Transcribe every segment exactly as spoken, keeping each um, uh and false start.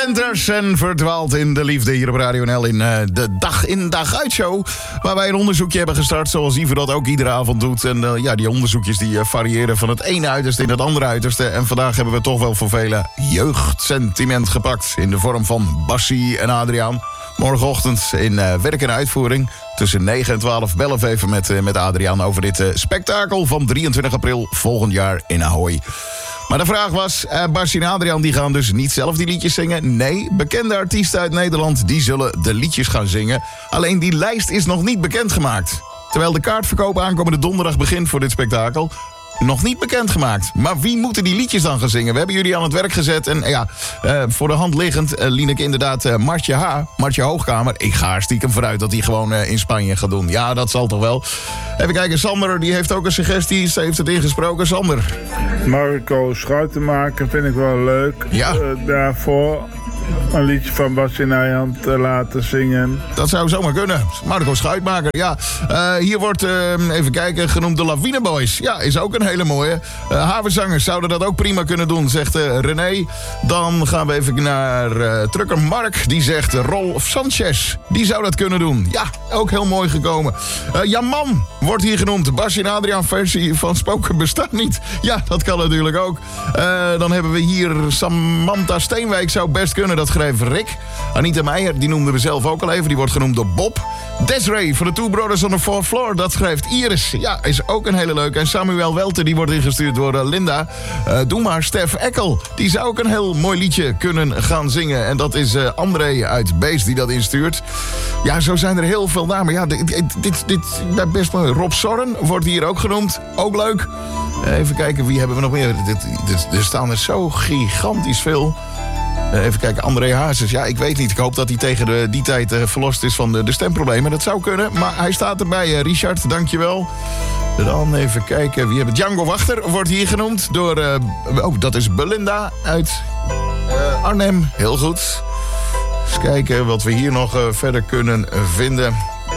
Planters en verdwaald in de liefde hier op Radio N L in uh, de dag in dag uit show. Waar wij een onderzoekje hebben gestart zoals Ivo dat ook iedere avond doet. En uh, ja, die onderzoekjes die uh, variëren van het ene uiterste in het andere uiterste. En vandaag hebben we toch wel voor velen jeugdsentiment gepakt in de vorm van Bassie en Adriaan. Morgenochtend in uh, werk en uitvoering. Tussen negen en twaalf bellen we even met, uh, met Adriaan over dit uh, spektakel van drieëntwintig april volgend jaar in Ahoy. Maar de vraag was, uh, Bassie en Adriaan die gaan dus niet zelf die liedjes zingen. Nee, bekende artiesten uit Nederland die zullen de liedjes gaan zingen. Alleen die lijst is nog niet bekendgemaakt. Terwijl de kaartverkoop aankomende donderdag begint voor dit spektakel. Nog niet bekendgemaakt. Maar wie moeten die liedjes dan gaan zingen? We hebben jullie aan het werk gezet. En ja, uh, voor de hand liggend uh, lien ik inderdaad uh, Martje H. Martje Hoogkamer. Ik ga er stiekem vooruit dat hij gewoon uh, in Spanje gaat doen. Ja, dat zal toch wel. Even kijken, Sander die heeft ook een suggestie. Ze heeft het ingesproken. Sander. Marco Schuitenmaker vind ik wel leuk. Ja. Uh, daarvoor een liedje van Bassie en Adriaan te laten zingen. Dat zou zomaar kunnen. Marco Schuitmaker, ja. Uh, hier wordt, uh, even kijken, genoemd de Lawine Boys. Ja, is ook een hele mooie. Uh, Havenzangers zouden dat ook prima kunnen doen, zegt uh, René. Dan gaan we even naar uh, trucker Mark. Die zegt uh, Rolf Sanchez. Die zou dat kunnen doen. Ja, ook heel mooi gekomen. Uh, Jaman wordt hier genoemd. Bassie en Adriaan versie van Spoken bestaat niet. Ja, dat kan natuurlijk ook. Uh, dan hebben we hier Samantha Steenwijk. Zou best kunnen. Dat schreef Rick. Anita Meijer, die noemden we zelf ook al even. Die wordt genoemd door Bob. Desiree van de Two Brothers on the Fourth Floor. Dat schrijft Iris. Ja, is ook een hele leuke. En Samuel Welter, die wordt ingestuurd door uh, Linda. Uh, doe maar Stef Ekkel. Die zou ook een heel mooi liedje kunnen gaan zingen. En dat is uh, André uit Beest die dat instuurt. Ja, zo zijn er heel veel namen. Ja, dit, dit, dit, dit best mooi. Rob Sorren wordt hier ook genoemd. Ook leuk. Even kijken, wie hebben we nog meer? Dit, dit, er staan er zo gigantisch veel. Uh, even kijken, André Hazes. Ja, ik weet niet. Ik hoop dat hij tegen de, die tijd uh, verlost is van de, de stemproblemen. Dat zou kunnen, maar hij staat erbij. Uh, Richard, dankjewel. Dan even kijken. Wie hebben Django Wachter wordt hier genoemd door... Uh, oh, dat is Belinda uit uh, Arnhem. Heel goed. Eens kijken wat we hier nog uh, verder kunnen uh, vinden.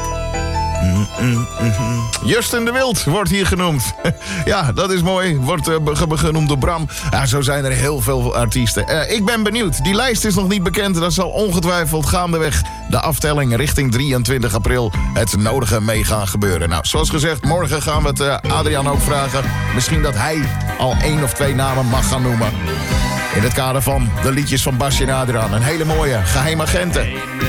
Mm, mm, mm. Justin de Wild wordt hier genoemd. Ja, dat is mooi. Wordt uh, genoemd door Bram. Ja, zo zijn er heel veel artiesten. Uh, ik ben benieuwd. Die lijst is nog niet bekend. Dat zal ongetwijfeld gaandeweg de aftelling richting drieëntwintig april het nodige mee gaan gebeuren. Nou, zoals gezegd, morgen gaan we het uh, Adriaan ook vragen. Misschien dat hij al één of twee namen mag gaan noemen. In het kader van de liedjes van Bassie en Adriaan. Een hele mooie geheimagenten.